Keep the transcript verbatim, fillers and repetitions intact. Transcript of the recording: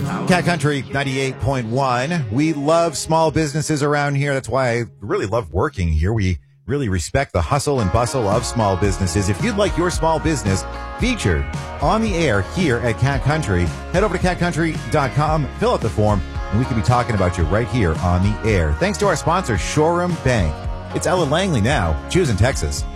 Cat Country ninety-eight point one. We love small businesses around here. That's why I really love working here. We really respect the hustle and bustle of small businesses. If you'd like your small business featured on the air here at Cat Country, head over to cat country dot com, fill out the form, and we can be talking about you right here on the air. Thanks to our sponsor, Shoreham Bank. It's Ellen Langley now, choosing Texas.